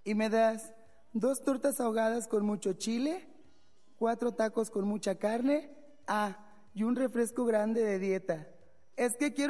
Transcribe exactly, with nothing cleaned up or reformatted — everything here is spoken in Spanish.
Y me das dos tortas ahogadas con mucho chile, cuatro tacos con mucha carne, ah, y un refresco grande de dieta. Es que quiero